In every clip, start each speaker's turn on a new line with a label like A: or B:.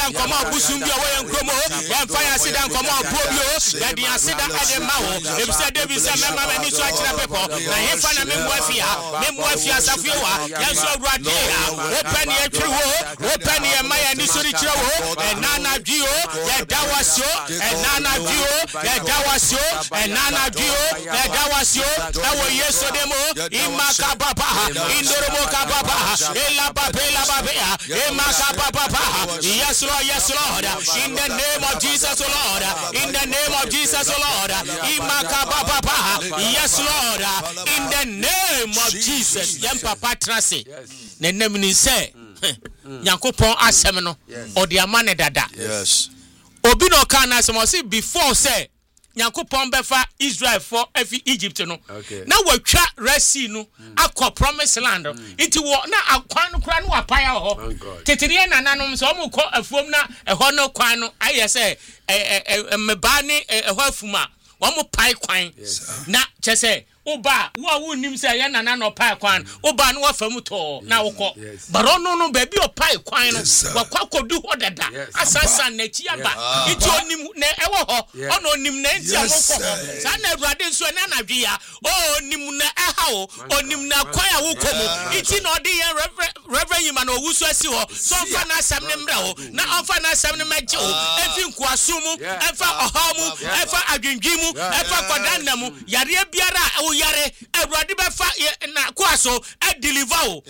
A: Come on, Busumbia, and Cromo, and Fire Sidan, come on, Probio, that the Asida and Mao, if said David Samama and his watch people, and if I am Memwafia Safioa, Yanso Radia, open your true, open your Maya Nisuri Chiro, and Nana Gio, Yadawasio, and Nana Gio, Yadawasio, and Nana Gio, Yadawasio, our yes demo, Imaka Papa, Indoromo Papa, Ela Babela Babea, Imaka Papa, yes, Lord, yes, Lord, in the name of Jesus, Lord, in the name of Jesus, Lord, Imaka Papa, yes, Lord, in the name of Jesus, Yam Papa Trasi, the name is say, Yankopon Asemeno, or the Amane Dada. Yes. Obino Kana Samosi before say, Yankopon Befa Israel for every Egypt no. Now we try Resi no, Aqua Promised Land. Into what now a Quano Apaya ho. Tetiria Nanum, so mu call a form na a honor quano. I say a mebani a hofuma. One more pie quine. Na chese. Oba, who nim say yana no pie kwan. Oba no famuto na woko. But no baby o pie kwan no. Wakwa do order da. Asasa na chiaba. Iti onim na ewo ho. Ono nim na enti amoko ho. Sa na Awurade nso na nadwea. O nim na eha ho. Onim na kwan a wokomu. Iti na odi ye reverend yima na owusu asi ho. So fa na asam ne mra ho. Na onfa na asam ne magye ho. Efi nkuasumu, efa ohamu, efa adwendwimu, efa kwadannamu. Yare biara yare Awurade befa na kwaso e deliver o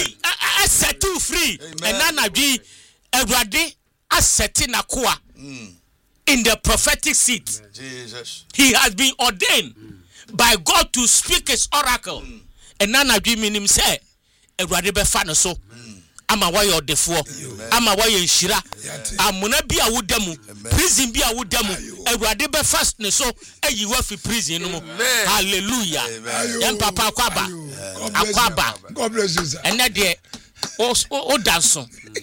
A: e set you free and nanadwi Awurade asset na kwa in the prophetic seat. Jesus, he has been ordained by God to speak his oracle and nanadwi minim say Awurade befa no so ama wa yo defo ama wa yo nhira amuna bi a wodamu prison bi a wodamu Awurade be fast ne so ayi wa fi prison no. Hallelujah. Yan papa akwaba God bless you sir. Ene de o danso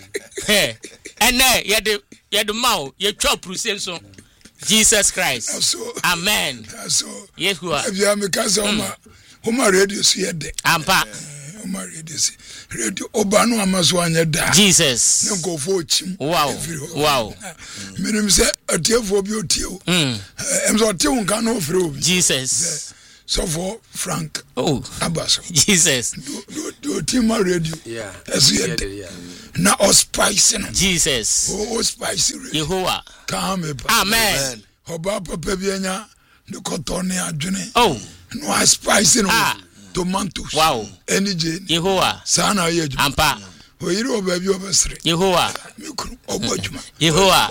A: ene ye de mawo ye twa prison so Jesus Christ. Amen. So Yeshua if you make us oma radio so ye de ampa oma radio obano amaso anya da Jesus nko fo chim wow minim se atiefo bi otio emso otio nka no frɛ obi Jesus so for Frank Abaso Jesus do team radio yeah na o spice no Jesus o spice Yehovah come amen oba papa bi anya de kotone adwene no spice no tomatoes. Wow. Energy. Yehovah. Sana yeju. Ampa. Oyiro baby obesre. Yehovah. Yehovah.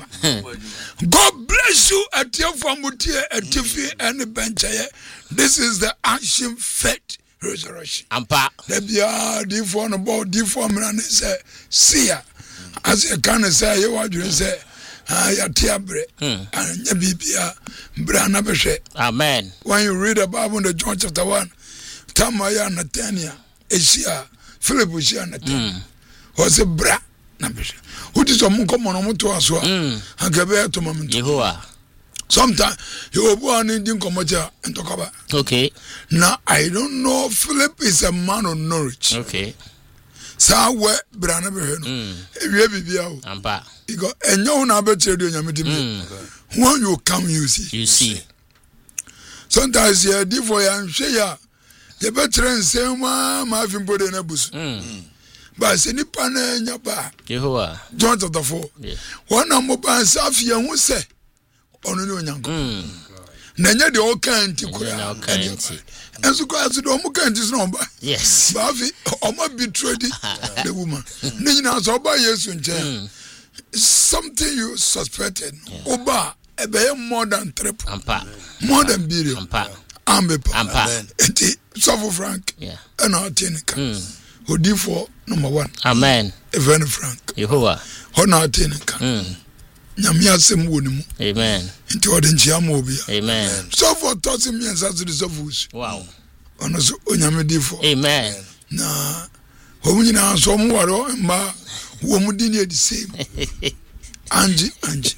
A: God bless you at your famutie at TV and benchaye. This is the ancient faith resurrection. Ampa. Lebia di for no about di for me and say see as you can say you what you say ya tiabre and bibia brana behwe. Amen. When you read the Bible in the John chapter 1 Tamaya Natania, Asia, Philip Usia Natania, was a bra. Who is a muncomono to us? And Gabriel to Mamma Jehovah. Sometimes you were born in Dinkomoja and talk about. Okay. Now I don't know. Philip is a man of Norwich. Okay. So where Brana if you have Bibiao, Ampa, you got a no number to do your meeting. When you come, you see. Sometimes you are different and share. The veteran say ma fi bode na busu ba se ni pana nya ba Jehovah John chapter 4 one am ba safia hu se ono ni onyanko na nya de o kan ti kura enso ko aso do mo kan ti so ba yes ba fi o ma betray the woman ni nyina so ba Yesu nche something you suspected oba e be more than triple more than billion Ampa. Suffer Frank. Yeah. And our tenica. Who did for number 1. Amen. Even Frank. Yehovah. Honor tenica. Nyamia sem wonimu. Amen. Into Odinchiamobia. Amen. So for tossing me and Saturday of Wush. Wow. On us Onyame difo. Amen. Na Homina so mwaro ma womudini the same. Angie.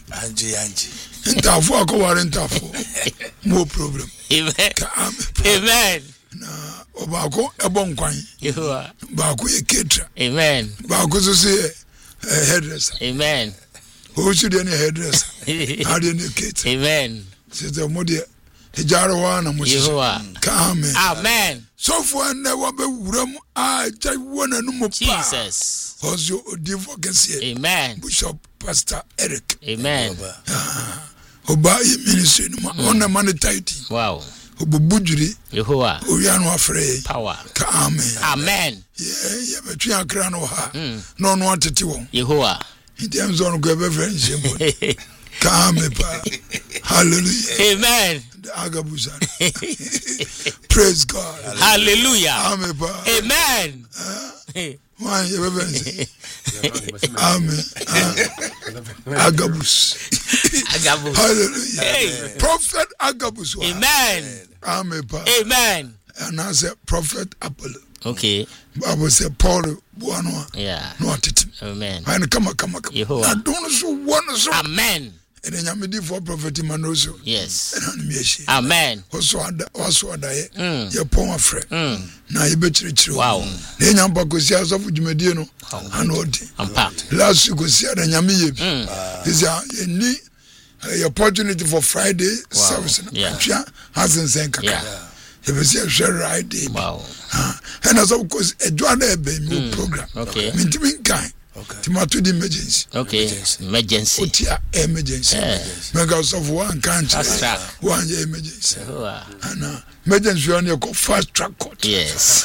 A: Entafo akoware ntafo. No problem. Amen. Amen. Na obako ebon kwan. Yehovah. Ba ko ye ketra. Amen. Ba ko so say hairdresser. Amen.
B: who should any hairdresser? How do you kid?
A: Amen.
B: Says the Modia, the Jarawana, Amen.
A: Amen.
B: So for never be room, I take one and more.
A: Jesus.
B: Also, advocacy.
A: Amen.
B: Bishop Pastor Eric.
A: Amen.
B: Oba ministry on the money tight.
A: Wow.
B: Obubujuri.
A: Yehowa.
B: Oyanu afre.
A: Power.
B: Amen.
A: Amen.
B: Yeah, between akra no ha. No no atete won.
A: Yehowa.
B: In terms on go be friend shame. Amen. Hallelujah.
A: Amen.
B: Agabusa. Praise God.
A: Hallelujah.
B: Amen.
A: Amen.
B: Why you ever say? Amen. Agabus.
A: Agabus.
B: Hallelujah.
A: Hey.
B: Prophet Agabus.
A: Amen.
B: Amen.
A: Amen.
B: And I said Prophet Apollo.
A: Okay.
B: Bible said Paul Buano.
A: Yeah.
B: No atiti.
A: Amen.
B: And come.
A: Yehowa.
B: I don't so one so.
A: Amen.
B: And then you for Prophet Manoso.
A: Yes.
B: And
A: Amen.
B: Also ada ye pon afre. Na ye betirichiri.
A: Wow.
B: Na nyamba ko sia so fudumedie no. Ana odi.
A: Ampa.
B: Last week ko sia da nyame ye bi. This ye ni opportunity for Friday service.
A: Yeah.
B: Hasn't sent kaka. Ye be sia share right day.
A: Wow.
B: And as of course e do na e be mi program.
A: Okay.
B: Mintimi kan. Tomato the emergency.
A: Okay. Emergency.
B: Otia emergency. Because of one country. One emergency. And emergency on your fast track court.
A: Yes.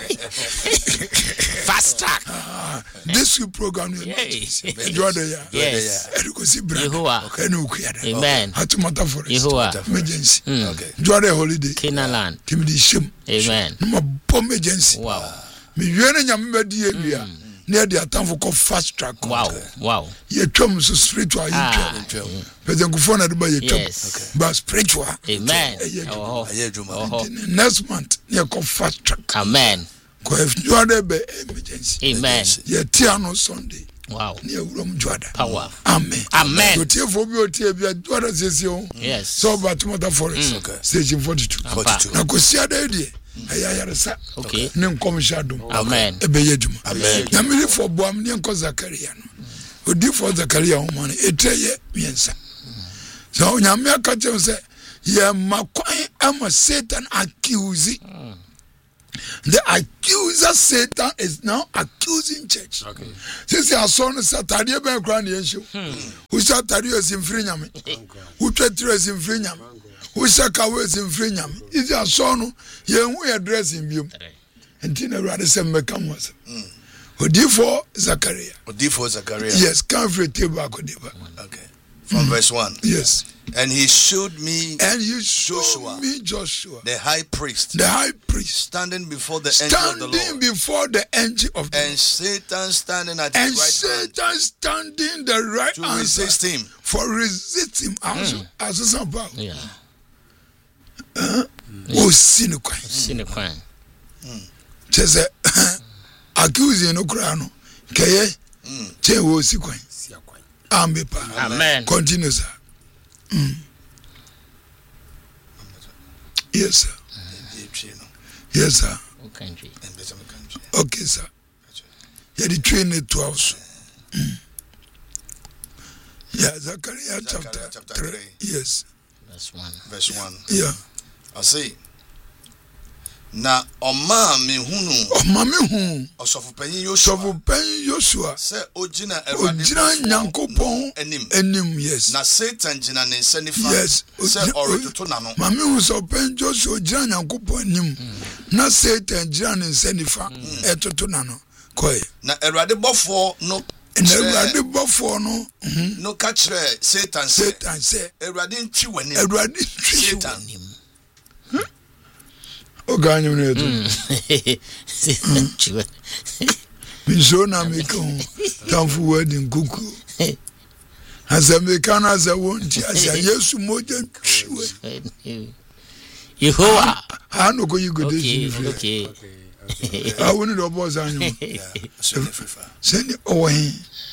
A: Fast track.
B: This program.
A: Yes.
B: Amen. Hatumata forest. Emergency. Joade holiday.
A: Kenaland.
B: Timidi shim.
A: Amen.
B: No emergency.
A: Wow.
B: Me yene nyambe di ebia. Near the attempt for fast track.
A: Wow.
B: You come so spiritual. But then go for another by your but spiritual.
A: Amen.
B: Next month, you come fast track.
A: Amen.
B: Go if you are there by emergency.
A: Amen.
B: You Tiano Sunday.
A: Wow.
B: Near Rum Jwada.
A: Power.
B: Amen.
A: Amen.
B: So tear for you, tear be a Jwada says you.
A: Yes.
B: So about Tomata Forest. Station 42. Now go see a day.
A: Okay.
B: Nim komishado.
A: Amen.
B: Ebeyedum.
A: Amen.
B: Nyamiri for boam ne nko Zakaria no. Odi for Zakaria ho man eteye miensa. So nyame akache say ye makwan am Satan accuse. The accuser Satan is now accusing church. Okay. Since your son Saturday be kra na yenshu. Who Saturday is in free nyame. Who Twitter is in free nyame. Who Sakawe is in free nyame. Is your son ye hu address in biom. Entina rade se meka was. Odifo Zakaria. Yes, can free table akodiba.
C: Okay. From verse 1.
B: Yes.
C: And he showed me
B: Joshua,
C: the high priest, standing before the angel of the Lord, and Satan standing at his
B: standing the right
C: to resist him.
B: For resist him as some power.
A: Yeah.
B: Oh, Sinukwan. Just accusing no crown. Kaye, Che wo sikwan. Amen. Continue, sir. Yes, sir. Yes, sir. Okay, sir. Yeah, the train at 12. Yeah, Zechariah chapter 3. Yes.
C: Verse 1.
B: Yeah.
C: I see. Na oma me hunu osofopanyin Joshua se ogina
B: Nyankopon enim yes
C: na Satan gina ne nsa nifa
B: yes
C: se oretoto na no
B: mame hu sopan Joshua ogina Nyankopon enim na Satan gina ne nsa nifa etoto na no koi
C: na Awurade bofo no no ka kire Satan se Awurade ntwi wani Satan
B: Oganyo neto. Misona meko tamfu wedding kuku. Asa mekana za wonti asa Yesu moja chiwe.
A: Yehowa.
B: Ano ko yigode.
A: Okay.
B: I woni do boss anyo. Send owe.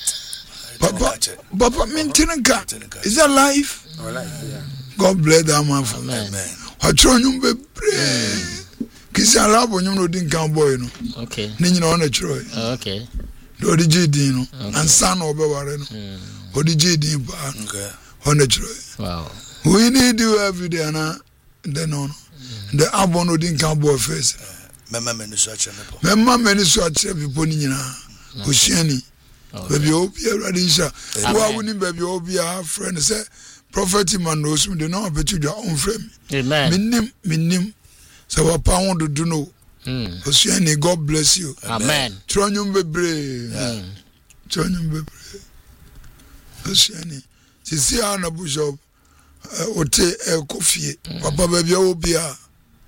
B: Papa mintinka. Is that life? God bless that man for me.
C: Amen.
B: Atronum bebre. Kisi alabo nyum no din kan boy no.
A: Okay.
B: Ni nyina ona chiro.
A: Okay.
B: Do di jidi no. Ansa na obeware no. odiji din pa honetro
A: wow
B: we need you every day na then on the abono din kan bo face
C: mema meni so ache mepo
B: mema meni so ache people ni nyina osuani baby obi awrade nsha wa woni baby obi a friend say prophet man no so de no betudwa on frame
A: amen
B: minim so wa pa won do no osuani God bless you
A: amen
B: tronyum bebre tronyum bebre osuani sisi ana bishop ote kofie papa baby obi a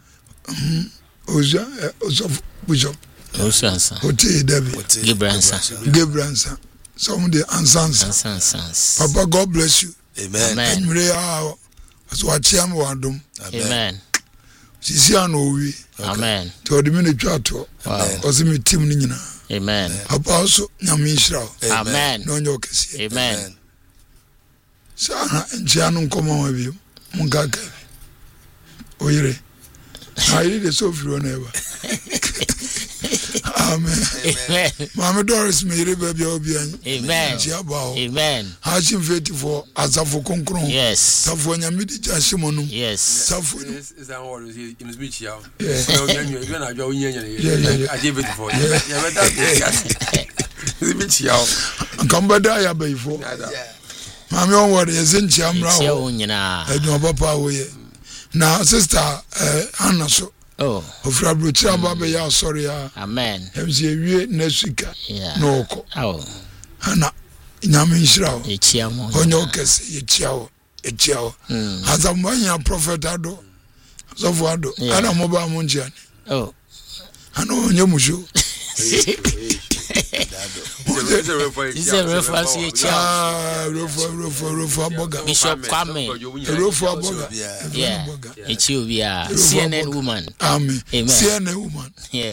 B: oja bishop
A: Osansa
B: ote David Gebransa some the ansans papa God bless you
C: amen
B: so achiam wadom
A: amen
B: sisi ana owi
A: amen
B: to the minute twato osimi team ni nyina
A: amen
B: papa also nyame nshira
A: amen
B: no nyo kesi
A: amen
B: sana nchianu nkoma wa bi munkaka oyire ayi de so firo na eba amen mama Doris me yire baby obi an
A: amen amen
B: hashim faithful azafo konkron
A: yes
B: safo nyame di jashimo no
A: yes
B: safo
D: is that what is you must be chiao you na jo yin aje faithful ya beta be chiao
B: kambada ya baifo mama on word yezinchi amra
A: ho nyina
B: edun papa wo ye na sister Anna so ofra brochira baba ya sorry ya
A: amen
B: emzi ewie nesika no oko ana nyame nshira o
A: echiamo
B: onyo kese echiao azamanya prophet ado sofu ado ana moba munjiani ana onye musho
A: is a reference
B: Rofa Boga
A: Bishop Kwame
B: Rofa Boga
A: yeah Ethiopia CNN woman
B: amen CNN woman
A: yeah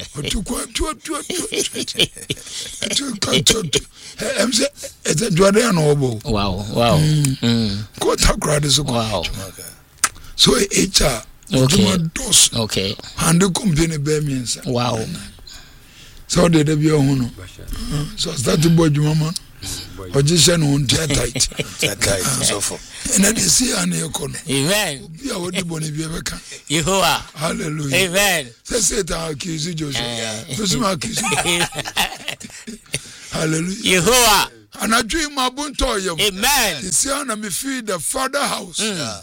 B: emse ete dwade ana obo
A: wow
B: ko takrade so
A: wow
B: so HR
A: okay
B: and the company be means
A: wow
B: so they be on so start to boy mama position on tight
C: so for
B: and they see an economy
A: amen
B: be a what boni be beka
A: Yehovah
B: hallelujah
A: amen
B: say ta accuse Joshua so ma accuse hallelujah
A: Yehovah
B: and I dream my bunto yam
A: amen
B: see na me feed the father house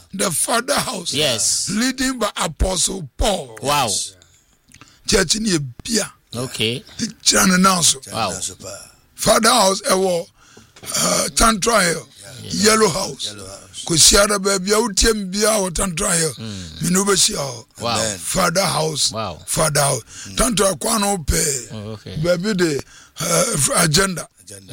A: yes
B: leading by Apostle Paul
A: wow
B: church ni bia
A: okay
B: chana nanso
A: wow
B: father house ewo Tantra Hill yellow house ko siara baby awtiem bia o Tantra Hill me no be sia
A: wow
B: father house Tantra kwano pe
A: okay
B: baby the agenda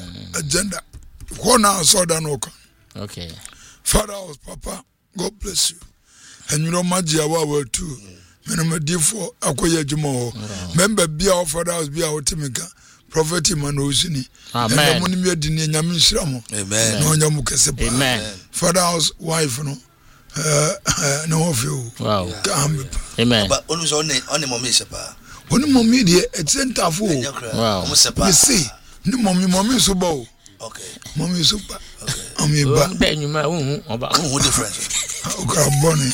B: kona so da no
A: okay
B: father house papa God bless you and you know magia wa too me difo akoye adwuma member bia o father house bia o timika prophet man osini
A: amen
B: mo ni me di ni nyame nshira mo
C: amen
B: no nyam kese pa
A: amen
B: father house wife no no of you
A: wow
B: amen
C: but onu so on mommy sepa
B: oni mommy de center fo
C: wow mo sepa
B: you see ni mommy so ba
C: okay
B: mommy so ba ami ba
A: da nyuma oba
C: difference
B: o boni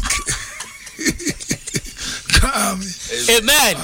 A: amen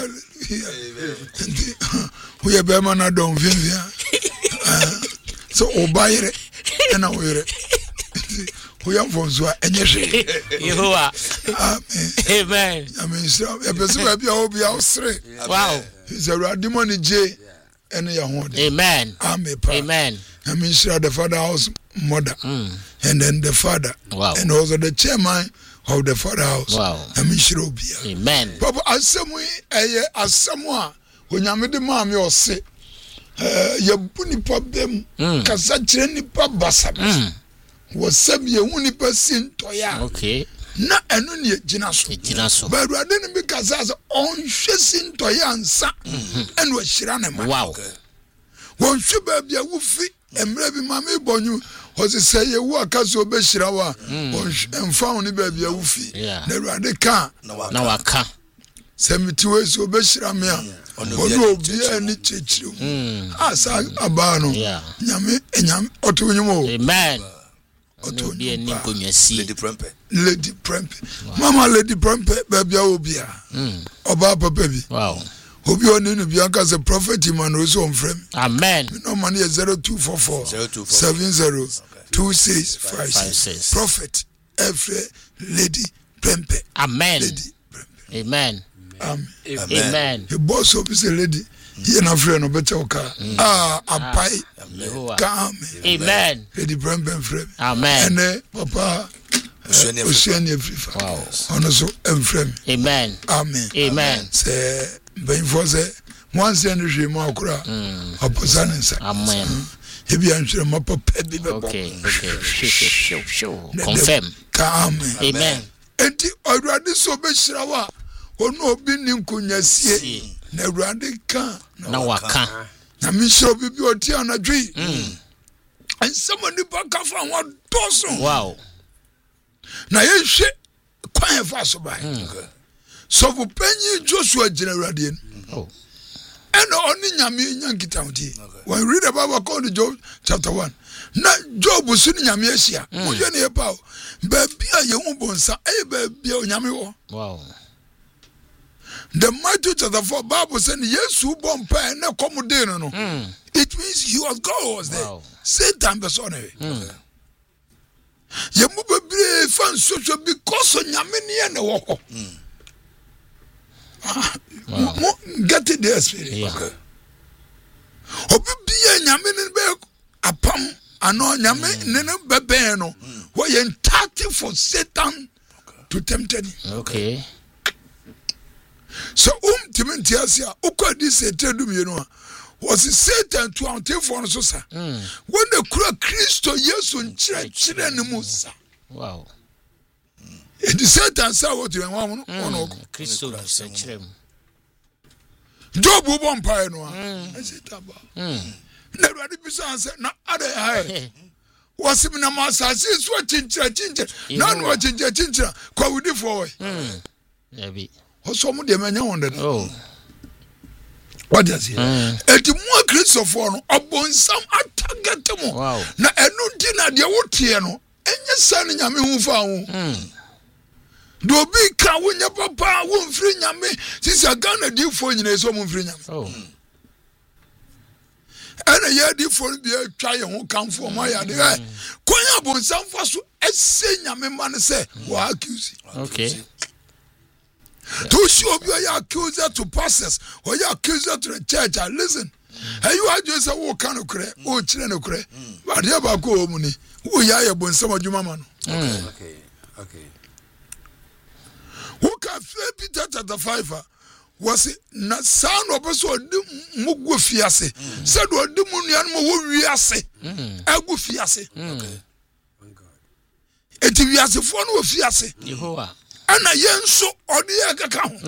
B: we are be man don via so obayere na oyere we am from so enye
A: Yehovah amen
B: amen so e person ba bia obi ausre
A: wow
B: is a radimoni j ene ya ho
A: amen amen
B: amen sure the father house mother and then the father
A: wow
B: and also the chairman of the father house
A: wow
B: amen sure obia
A: amen
B: papa asemu eye asemu a onyame de maame ose yabu nipa bem kasa kire nipa basabasa wo sabie hu nipa sintoya
A: okay
B: na enu ne gina so ba ruade ne bi kasa so onhwe sintoya ansa enu ahira ne ma
A: wow
B: won hwe ba bia wo fi emre bi maame bonyu o se seye wo akasa obehira wa emfa woni ba bia wo fi na ruade ka
A: na waka
B: Semitiwe so beshira me a ono obi ani chechire asa abano nyame oto nyumo
A: amen oto obi ani konwasi
B: Lady Prempe mama Lady Prempe baby obia oba papa bi
A: wow
B: obi oni no bi aka se prophet man oso onfrem
A: amen
B: no man 0244 702656 prophet every Lady Prempe
A: amen
B: Lady
A: amen
B: amen the boss of this lady here na friend no better oka apai come
A: amen
B: Lady Prempe friend
A: amen
B: and papa Oceania Africa
A: wow
B: ono so enfrem
A: amen amen
B: say ben for say once and hwe ma okura opposite
A: amen
B: ebi anhwere ma papa bi be
A: okay show confirm amen
B: enti awurade so be hyira wa ono obi ni nkonyasie na awurade ka
A: na waka
B: na mi hyira obi bi oti anadwi somebody back fa wa doso
A: wow
B: na yehwe kwan fa so bai so for penny Joshua gina awurade
A: oh
B: and only nyame nyankita odi when read about according to Job chapter 1 na Job so ni nyame ahia mo je ne pa ba bia ye hu bonsa e ba bia nyame wo
A: wow
B: the Matthew chapter 4 Bible said Yesu bon pa na come dey no it means he was God was there wow. Satan person ye mu bebre fan social because nyame ne na wo ho get it there spirit
A: yeah.
B: Obi bia nyame ne be apam ano nyame ne ne bebe no wo ye ntati for Satan to tempt him
A: okay
B: so timentiasia ukodi Satan dum ye no was Satan to antifo no so sa when the kura Kristo Yesu nchire ne musa
A: wow
B: it is Satan say what you want no
A: Kristo nchire mu
B: Job bon pa no I say taba na radi bisa say na ada hai wasim na masasi so chinchira na no chinchira kwa wudi for
A: yabi
B: oso mu de manya wonde
A: oh
B: what does he eti mu Christopher no obonsam atagete mu na enu ndi na de wotie no enye san nyame hu fa hu do bi ka wonya papa wo mfiri nyame sisi Ghana di fo nyina so mu mfiri nyame
A: oh
B: ana ya di fo bi atwa ye ho kanfo ma ya de konya bonsam fa so ese nyame man se wa accuse
A: okay
B: to show you are accuser to pastors or you are accuser to the church and listen hey you are just a wo kan okre o chire no kre ba de ba ko mu ni wo ya ye bonsam adwuma ma no
D: okay
B: who can feel Peter chapter 5 was it na sound of us or mugu fiase said what do munian mo wiase agu fiase
D: okay
B: eti wiase fo no fiase
A: Jehovah
B: ana yenso odi akaka ho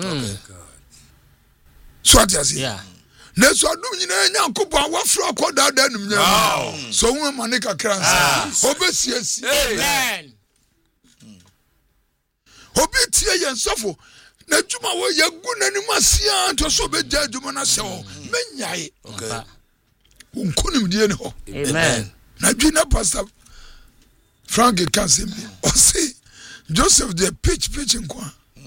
B: so atiase
A: yeah
B: na so adum nyina nyankopon wafra akoda da num nyina so hu manika kransa obesiesi
A: amen
B: obi tie yensofo na djuma wo yagu nanim asia to so be ja djuma na se ho menyae
A: okay
B: unkunim die ne ho
A: amen
B: na dwina pastor Frank Kansembi o see Joseph the pitch nkwa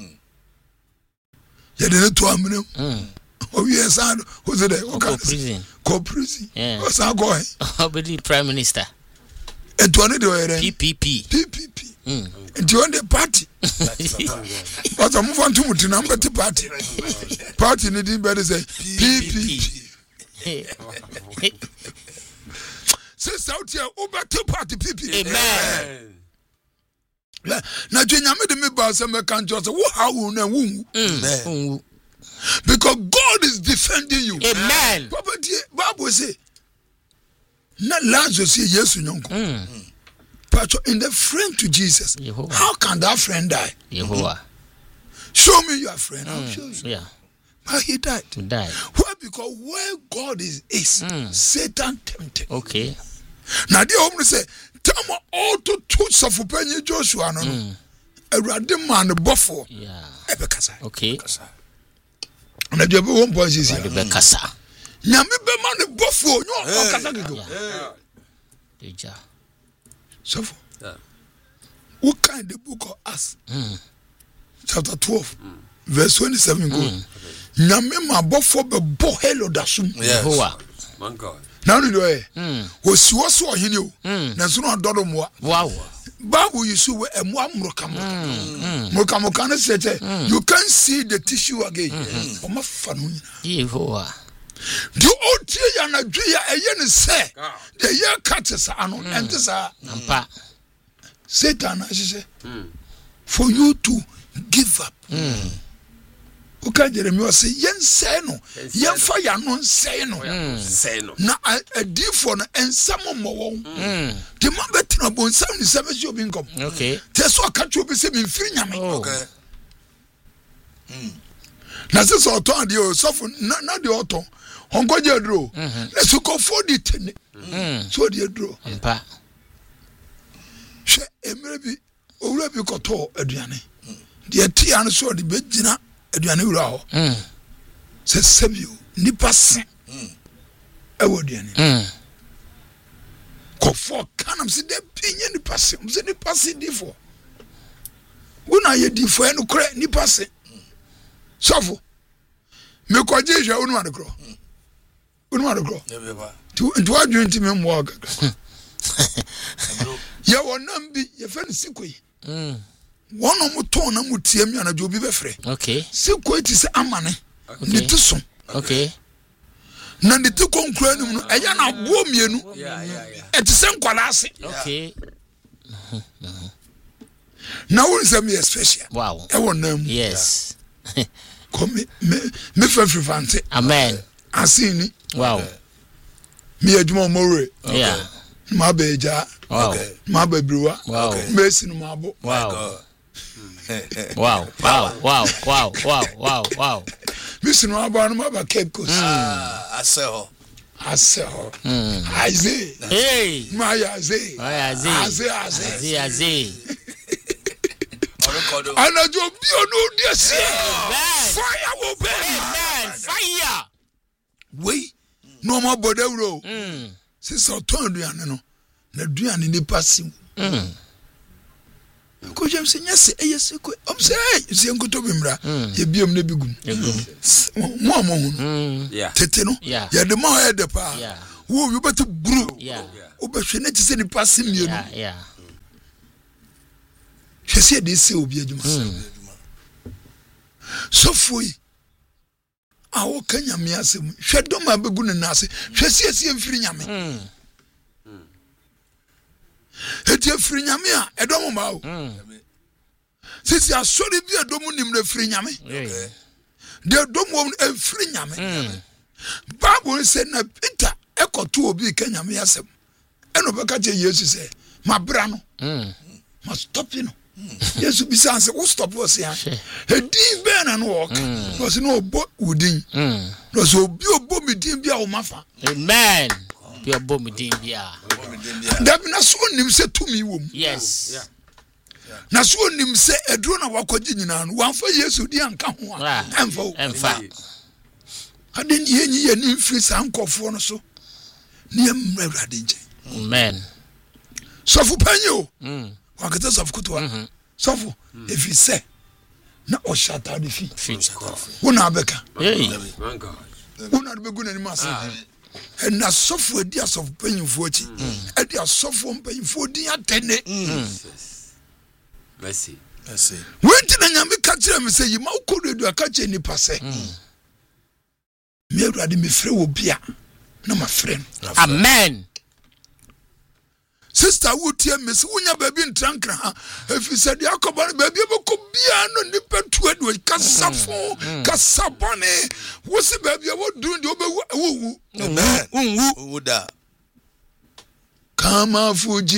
B: ya de to amene o yes and who's there o
A: go prison
B: yeah o san go
A: obedi prime minister
B: etone de o
A: PPP
B: and you on the party but I'm moving to muti na mbeti party need be say PPP say out here over to party PPP
A: amen
B: na nyame de me ba say me kan just wo how na wo because God is defending you
A: amen
B: papa die Bible say na Lazarus say Yesu nyonko in the friend to Jesus Jehovah. How can that friend die?
A: Jehovah.
B: Show me your friend. I'll show you.
A: Yeah.
B: But he died. Why? Because where God is Satan tempted.
A: Okay.
B: Now the home say, tell me all to suffer penny Joshua no. A random man buffalo.
A: Yeah.
B: Ebekasa.
A: Okay.
B: na dwe be won point sisi
A: be kasa
B: nyame be ma ne bofo nyo kasa gego
A: deja
B: so what kind the book of Acts chapter 12 verse 27 go nyame ma bofo be bo hello dasum
A: Yehowa
D: man God
B: now you know wo so ohene o na so no dodo moa
A: wow
B: Bible you see where mukamukano say you can't see the tissue again.
A: Yehowa.
B: The old tea na dua eye say the year catches ano and this
A: ampa
B: Satan say for you to give up. Oka Jeremiah say yen say no yen fire no say no na adifo no ensam mo won de ma betina bon sam ni sabeji obi nkom
A: okay
B: te so aka twa obi se me mfiri nyame okay na se so to ade o sofo na de oto hongoje dro na so ko for di tene so de dro
A: ampa
B: she emre bi owura bi ko to aduane de ti an so de begina aduane wura ho se sabio nipa se ewo aduane ko for kanam se de pinye nipa se mo se nipa se di for wona ye di for eno kre nipa se sofo me ko je hwa wonu adekro tu adwenti me mo aga ye wonam bi ye fe nsikoi one of muton na mutiam ya na jobi be frɛ
A: okay
B: sikoi ti se amane ne tuso
A: okay
B: na ne te konkura nim no eya na bo mienu eti se nkwala ase
A: okay
B: na won se me special
A: wow
B: e wonam
A: yes
B: come me fante
A: amen
B: asini
A: wow
B: me adwuma more
A: yeah
B: ma beja
A: wow
B: ma bebriwa
A: wow
B: me sinu ma bo
A: wow wow
B: Listen, no about Cape Coast.
C: I saw.
B: Isaiah.
A: Hey.
B: Isaiah. And I do be this. Fire will burn.
A: Fire.
B: Wait. No more Bodero. Since I told you, no. The Duan in the passing. Ko jam se nyase eyese ko om se se nkoto bimra ye biom na bigum mo hu tete no ya de ma he de pa wo you better bru obehwe na ti se ni passe mienu hwese de se obi adwuma so foi awo kanya me asem hwe do ma begu ne na ase hwese ase mfiri nyame eti afiri nyame a edomo ma o sisi asori bi edomo nim na afiri nyame de edomo afiri nyame Bible say na Peter ekoto obi kanyame asem eno beka che Yesu say mabra no ma stop you no Yesu bi say wo stop us ya edin be na no work no se no obo udin no so obi obo midin bia o mafa
A: amen bia obo midin bia
B: that na so nim se tumi wom
A: yes
B: na so nim se eduro na wakoji nyina no wanfa Yesu di anka ho a
A: emfa
B: aden yenyi ye ni mfiri sankofo no so ne amrade nje
A: amen
B: sofu panyo wakata sofu kutwa sofu if you say na o shata de fi wona abeka wona de begu na ni masa and na sofu edi asofu panyimfo achi edi asofu panyimfo di atene
D: mercy
B: wenti na nyame ka kire me say yima ukodu aka che ni pase me awurade me frɛ wo bia na ma frɛ no
A: amen
B: sister wotie me se wonya baabi ntrankra ha efi se de akoba baabi beko bia no ni petu adu kasafo kasabone wo se baabi wo dun de obewu
C: amen unwu da
B: kama fuji